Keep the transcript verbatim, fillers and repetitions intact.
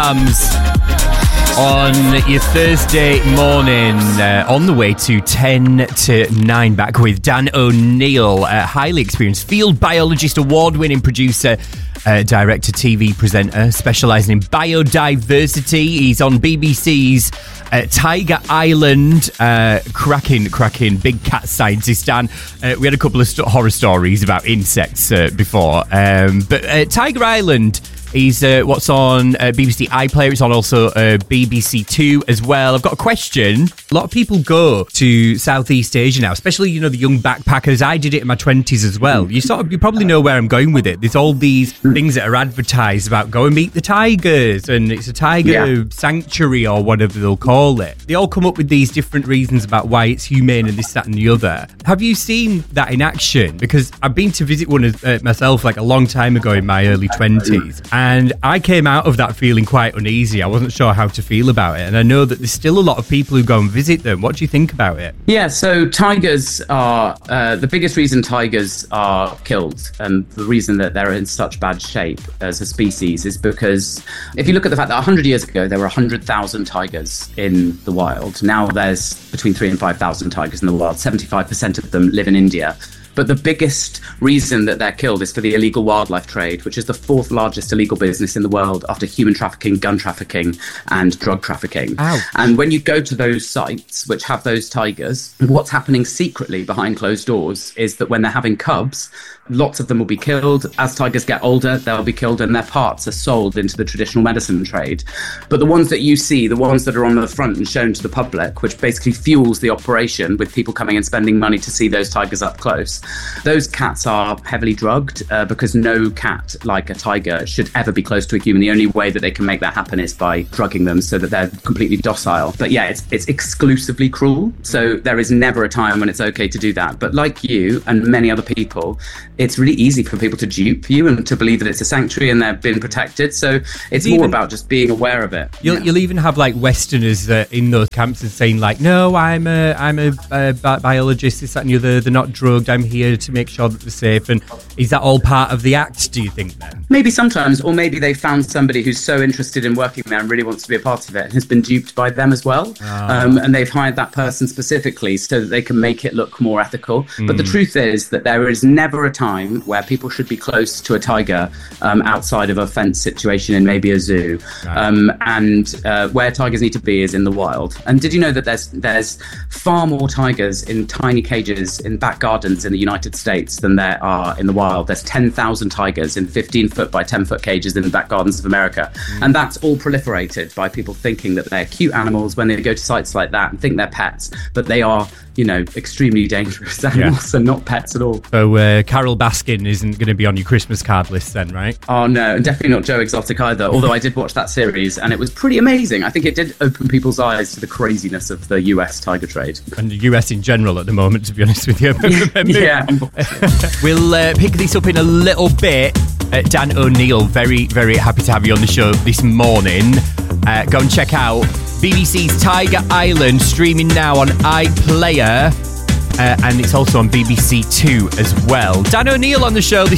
Arms on your Thursday morning, uh, on the way to ten to nine, back with Dan O'Neill, a highly experienced field biologist, award-winning producer, uh, director, T V presenter, specialising in biodiversity. He's on B B C's uh, Tiger Island, uh, cracking, cracking, big cat scientist. Dan, uh, we had a couple of st- horror stories about insects uh, before, um, but uh, Tiger Island is uh, what's on uh, B B C iPlayer. It's on also uh, B B C Two as well. I've got a question. A lot of people go to Southeast Asia now, especially, you know, the young backpackers. I did it in my twenties as well. You sort of, you probably know where I'm going with it. There's all these things that are advertised about go and meet the tigers, and it's a tiger yeah. sanctuary or whatever they'll call it. They all come up with these different reasons about why it's humane and this, that and the other. Have you seen that in action? Because I've been to visit one uh, myself like a long time ago in my early twenties. And I came out of that feeling quite uneasy. I wasn't sure how to feel about it. And I know that there's still a lot of people who go and visit them. What do you think about it? Yeah, so tigers are, uh, the biggest reason tigers are killed, and the reason that they're in such bad shape as a species, is because if you look at the fact that one hundred years ago, there were one hundred thousand tigers in the wild. Now there's between three and five thousand tigers in the wild. seventy-five percent of them live in India. But the biggest reason that they're killed is for the illegal wildlife trade, which is the fourth largest illegal business in the world after human trafficking, gun trafficking, and drug trafficking. Ow. And when you go to those sites which have those tigers, what's happening secretly behind closed doors is that when they're having cubs, lots of them will be killed. As tigers get older, they'll be killed, and their parts are sold into the traditional medicine trade. But the ones that you see, the ones that are on the front and shown to the public, which basically fuels the operation with people coming and spending money to see those tigers up close, those cats are heavily drugged uh, because no cat, like a tiger, should ever be close to a human. The only way that they can make that happen is by drugging them so that they're completely docile. But yeah, it's it's exclusively cruel. So there is never a time when it's okay to do that. But like you and many other people, it's really easy for people to dupe you and to believe that it's a sanctuary and they're being protected. So it's more even, about just being aware of it. You'll, yeah. you'll even have like Westerners uh, in those camps and saying like, no, I'm a I'm a, a biologist, this, that and the other. They're not drugged. I'm here to make sure that they're safe. And is that all part of the act, do you think, then? Maybe sometimes, or maybe they found somebody who's so interested in working there and really wants to be a part of it and has been duped by them as well. Oh. Um, and they've hired that person specifically so that they can make it look more ethical. Mm. But the truth is that there is never a time where people should be close to a tiger um, outside of a fence situation in maybe a zoo. Right. Um, and uh, where tigers need to be is in the wild. And did you know that there's there's far more tigers in tiny cages in back gardens in the United States than there are in the wild? There's ten thousand tigers in fifteen foot by ten foot cages in the back gardens of America. Mm. And that's all proliferated by people thinking that they're cute animals when they go to sites like that and think they're pets, but they are, you know, extremely dangerous animals yeah. and not pets at all. So uh, Carol Baskin isn't going to be on your Christmas card list then, right? Oh no, and definitely not Joe Exotic either, although I did watch that series and it was pretty amazing. I think it did open people's eyes to the craziness of the U S tiger trade. And the U S in general at the moment, to be honest with you. yeah. We'll uh, pick this up in a little bit. Uh, Dan O'Neill, very, very happy to have you on the show this morning. Uh, go and check out B B C's Tiger Island, streaming now on iPlayer, uh, and it's also on B B C Two as well. Dan O'Neill on the show this